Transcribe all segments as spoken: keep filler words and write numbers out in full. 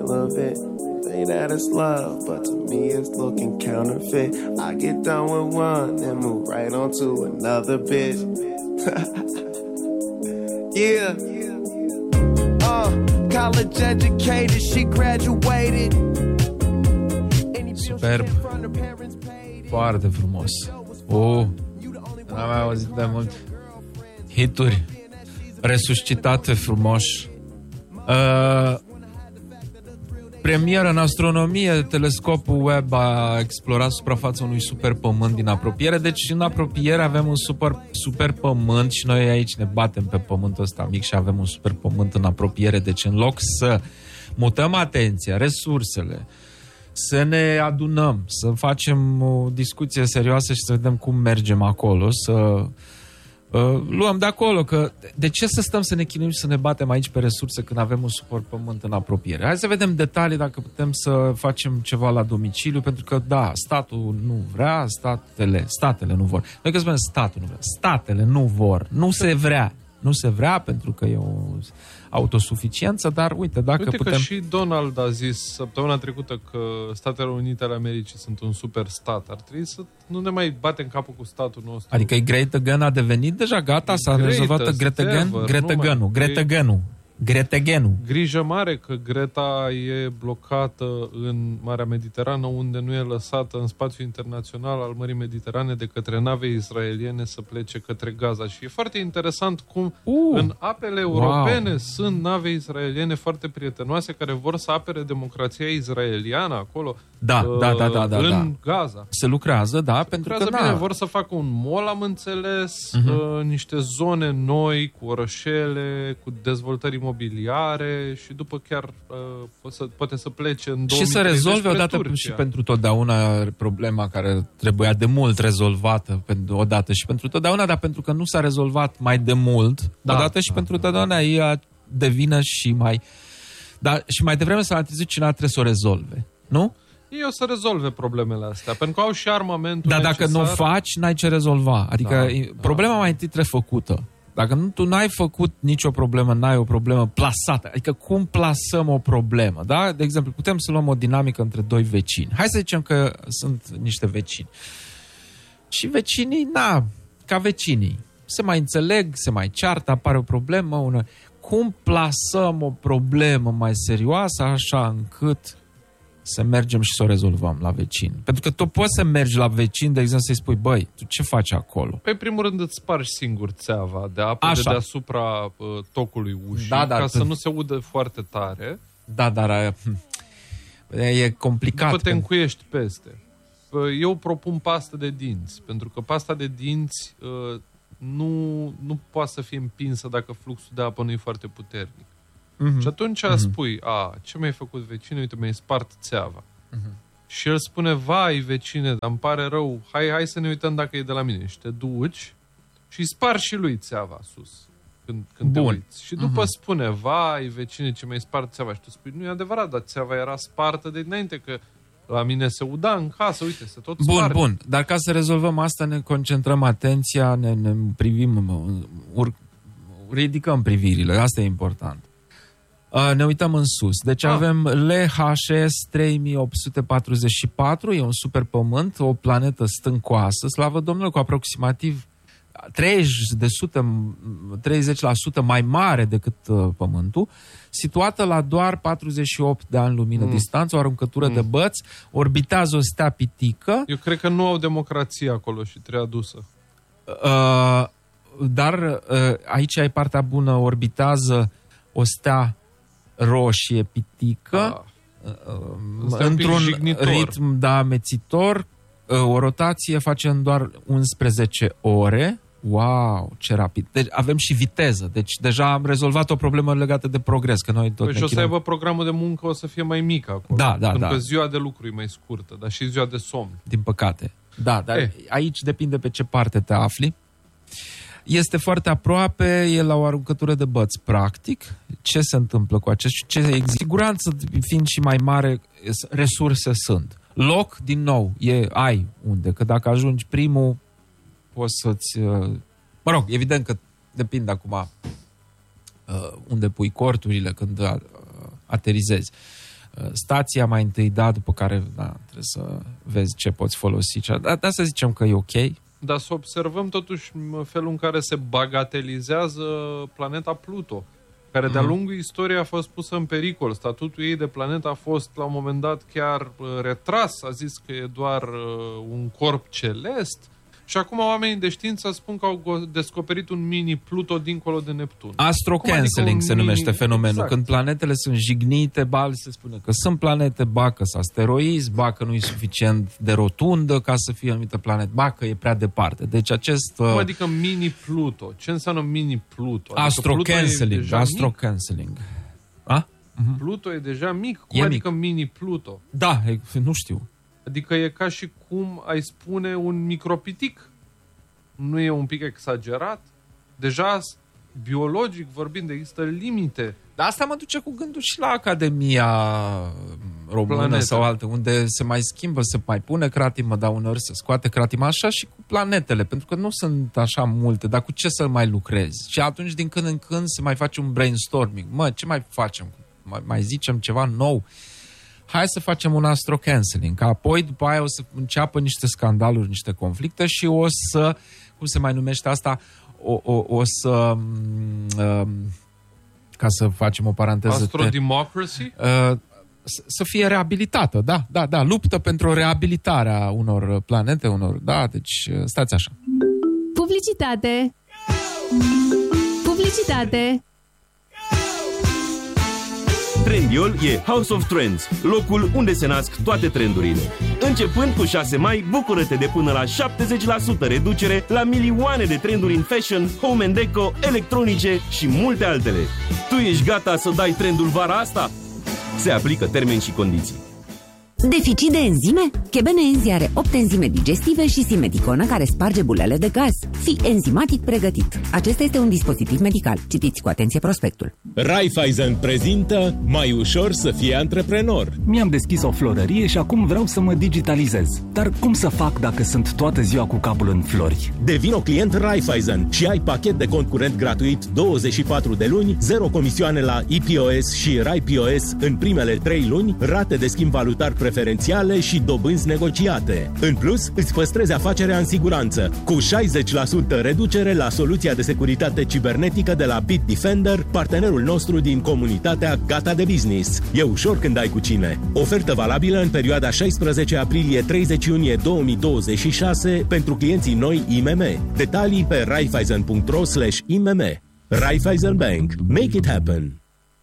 of it. Say that it's love, but to me it's looking counterfeit. I get done with one, then move right on to another bitch. Yeah. Uh, college educated, she graduated. Superb. Foarte frumos. Oh, n-am mai auzit de mult. Hituri resuscitate frumos. Uh, premieră în astronomie, telescopul Webb a explorat suprafața unui superpământ din apropiere. Deci în apropiere avem un super, superpământ și noi aici ne batem pe pământul ăsta mic și avem un superpământ în apropiere. Deci în loc să mutăm atenția, resursele, să ne adunăm, să facem o discuție serioasă și să vedem cum mergem acolo, să uh, luăm de acolo, că de ce să stăm să ne chinuim și să ne batem aici pe resurse când avem un superpământ în apropiere? Hai să vedem detalii dacă putem să facem ceva la domiciliu, pentru că da, statul nu vrea, statele, statele nu vor. Noi că spunem statul nu vrea, statele nu vor, nu se vrea. Nu se vrea pentru că e o autosuficiență, dar uite, dacă uite putem... că și Donald a zis săptămâna trecută că Statele Unite ale Americii sunt un super stat. Ar trebui să nu ne mai batem capul cu statul nostru. Adică e Greta Gun a devenit deja gata, s-a rezolvat Greta Gun? Greta Gun-ul, Greta Gun-ul. Greta Gun-ul. Grijă mare că Greta e blocată în Marea Mediterană, unde nu e lăsată în spațiul internațional al Mării Mediterane de către nave israeliene să plece către Gaza. Și e foarte interesant cum uh, în apele europene wow. sunt nave israeliene foarte prietenoase care vor să apere democrația israeliană acolo. Da, uh, da, da, da, da, în da. Gaza. Se lucrează, da, Se pentru lucrează că bine, da. vor să facă un mall, am înțeles, Uh-huh. uh, niște zone noi, cu orășele, cu dezvoltări imobiliare și după chiar uh, poate, să, poate să plece în și să rezolve odată Turcia. și pentru totdeauna problema care trebuia de mult rezolvată odată și pentru totdeauna, dar pentru că nu s-a rezolvat mai de mult, da, odată și da, pentru totdeauna ea devine și mai... Dar și mai devreme sau mai târziu cineva trebuie să o rezolve, nu? Ei o să rezolve problemele astea, pentru că au și armamentul Dar necesar. dacă nu o faci, n-ai ce rezolva. Adică da, problema da. mai întâi trebuie făcută. Dacă nu, tu n-ai făcut nicio problemă, n-ai o problemă plasată. Adică cum plasăm o problemă, da? De exemplu, putem să luăm o dinamică între doi vecini. Hai să zicem că sunt niște vecini. Și vecinii, na, ca vecinii. Se mai înțeleg, se mai ceartă, apare o problemă. Una... Cum plasăm o problemă mai serioasă așa încât să mergem și să o rezolvăm la vecin? Pentru că tu poți să mergi la vecin, de exemplu, să-i spui, băi, tu ce faci acolo? Pe primul rând îți spargi singur țeava de apă de deasupra uh, tocului ușii, da, ca să nu se udă foarte tare. Da, dar e complicat. După te încuiești peste. Eu propun pastă de dinți, pentru că pasta de dinți uh, nu, nu poate să fie împinsă dacă fluxul de apă nu e foarte puternic. Uh-huh. Și atunci uh-huh. spui, a, ce mi-ai făcut vecine? Uite, mi-ai spart țeava. Uh-huh. Și el spune, vai vecine, dar îmi pare rău, hai, hai să ne uităm dacă e de la mine. Și te duci și spargi și lui țeava sus, când, când te uiți. Și după uh-huh. spune, vai vecine, ce mi-ai spart țeava. Și tu spui, nu e adevărat, dar țeava era spartă de dinainte, că la mine se uda în casă, uite, se tot sparge. Bun, bun, dar ca să rezolvăm asta ne concentrăm atenția, ne, ne privim, ur, ridicăm privirile, asta e important. Uh, ne uităm în sus. Deci ah. avem L H S trei mii opt sute patruzeci și patru, e un superpământ, o planetă stâncoasă, slavă Domnului, cu aproximativ treizeci la sută mai mare decât uh, Pământul, situată la doar patruzeci și opt de ani lumină mm. distanță, o aruncătură mm. de băți, orbitează o stea pitică. Eu cred că nu au democrație acolo și trebuie adusă. Uh, dar uh, aici ai partea bună, orbitează o stea roșie pitică, ah. uh, într-un ritm da, amețitor, uh, o rotație face în doar unsprezece ore. Wow, ce rapid. Deci avem și viteză. Deci deja am rezolvat o problemă legată de progres. Că noi tot păi și o să aibă programul de muncă o să fie mai mic acolo. Da, da, pentru da. că ziua de lucru e mai scurtă, dar și ziua de somn. Din păcate. Da, dar eh. aici depinde pe ce parte te afli. Este foarte aproape, e la o aruncătură de băți, practic. Ce se întâmplă cu acest? Ce siguranță, fiind și mai mare, resurse sunt. Loc, din nou, e, ai unde. Că dacă ajungi primul, poți să-ți... Mă rog, evident că depinde acum unde pui corturile când aterizezi. stația mai întâi, da, după care da, trebuie să vezi ce poți folosi. Da, da, să zicem că e ok. Dar să observăm totuși felul în care se bagatelizează planeta Pluto, care de-a lungul istoriei a fost pusă în pericol. Statutul ei de planetă a fost la un moment dat chiar retras, a zis că e doar un corp celest. Și acum oamenii de știință spun că au descoperit un mini Pluto dincolo de Neptun. Astrocanceling adică se mini... numește fenomenul. Exact. Când planetele sunt jignite, ba se spune că sunt planete, ba că sunt asteroizi, ba că nu e suficient de rotundă ca să fie anumită planetă, ba că e prea departe. Deci acest... Cum adică mini Pluto? Ce înseamnă mini Pluto? Adică astrocanceling. Astrocanceling. A? Uh-huh. Pluto e deja mic? Cum e adică mic. mini Pluto? Da, nu știu. Adică e ca și cum ai spune un micropitic. Nu e un pic exagerat? Deja, biologic vorbind, există limite. Dar asta mă duce cu gândul și la Academia Română Planete. Sau alte, unde se mai schimbă, se mai pune cratimă, dar uneori se scoate cratima, așa și cu planetele, pentru că nu sunt așa multe, dar cu ce să mai lucrezi? Și atunci, din când în când, se mai face un brainstorming. Mă, ce mai facem? Mai, mai zicem ceva nou? Hai să facem un astrocanceling, că apoi după aia o să înceapă niște scandaluri, niște conflicte și o să, cum se mai numește asta, o, o, o să, um, ca să facem o paranteză... Astrodemocracy? Uh, să, să fie reabilitată, da, da, da, luptă pentru reabilitarea unor planete, unor, da, deci stați așa. Publicitate! Publicitate! Trendyol e House of Trends, locul unde se nasc toate trendurile. Începând cu șase mai, bucură-te de până la șaptezeci la sută reducere la milioane de trenduri în fashion, home and deco, electronice și multe altele. Tu ești gata să dai trendul vara asta? Se aplică termeni și condiții. Deficit de enzime? Chebenenzi are opt enzime digestive și simeticonă care sparge bulele de gaz. Fii enzimatic pregătit. Acesta este un dispozitiv medical. Citiți cu atenție prospectul. Raiffeisen prezintă Mai ușor să fii antreprenor. Mi-am deschis o florărie și acum vreau să mă digitalizez. Dar cum să fac dacă sunt toată ziua cu capul în flori? Devino client Raiffeisen și ai pachet de cont curent gratuit douăzeci și patru de luni, zero comisioane la I P O S și R I P O S în primele trei luni, rate de schimb valutar preferențiale și dobânzi negociate. În plus, îți păstrezi afacerea în siguranță, cu șaizeci la sută reducere la soluția de securitate cibernetică de la Bitdefender, partenerul nostru din comunitatea Gata de Business. E ușor când ai cu cine. Ofertă valabilă în perioada șaisprezece aprilie - treizeci iunie două mii douăzeci și șase pentru clienții noi I M M. Detalii pe raiffeisen punct ro slash I M M. Raiffeisen Bank. Make it happen!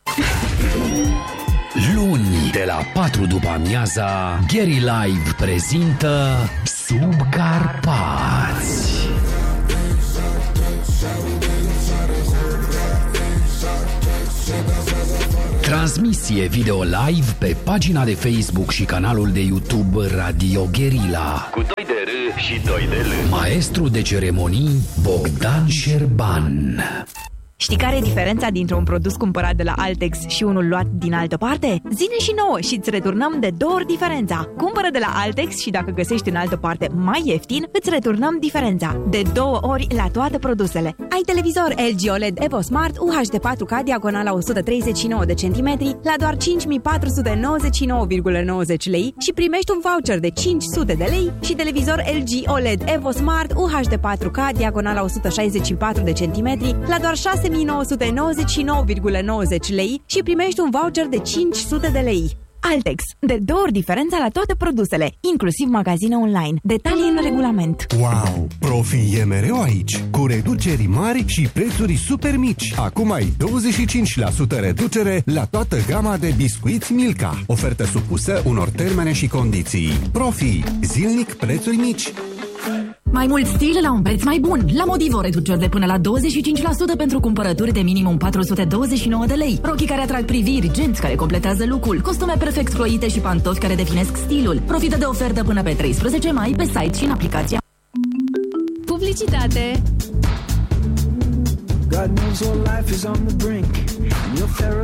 Luni, de la patru după amiaza, Gary Live prezintă Sub Carpați. Transmisie video live pe pagina de Facebook și canalul de YouTube Radio Guerilla. Cu doi de R și doi de L. Maestru de ceremonii Bogdan Șerban. Știi care e diferența dintre un produs cumpărat de la Altex și unul luat din altă parte? Zine și nouă și îți returnăm de două ori diferența. Cumpără de la Altex și dacă găsești în altă parte mai ieftin, îți returnăm diferența. De două ori la toate produsele. Ai televizor L G O L E D Evo Smart U H D patru K diagonala o sută treizeci și nouă de centimetri la doar cinci mii patru sute nouăzeci și nouă virgulă nouăzeci lei și primești un voucher de cinci sute de lei și televizor L G O L E D Evo Smart U H D patru K diagonala o sută șaizeci și patru de centimetri la doar șase mii nouă sute nouăzeci și nouă virgulă nouăzeci lei și primești un voucher de cinci sute de lei. Altex. De două ori diferența la toate produsele, inclusiv magazine online. Detalii în regulament. Wow! Profi e mereu aici, cu reduceri mari și prețuri super mici. Acum ai douăzeci și cinci la sută reducere la toată gama de biscuiți Milka. Ofertă supusă unor termene și condiții. Profi. Zilnic prețuri mici. Mai mult stil la un preț mai bun. La Modivo, reduceri de până la douăzeci și cinci la sută pentru cumpărături de minimum patru sute douăzeci și nouă de lei. Rochii care atrag priviri, genți care completează look-ul, costume perfect croite și pantofi care definesc stilul. Profită de ofertă până pe treisprezece mai pe site și în aplicația. Publicitate. God knows all life is on the brink, and your therapy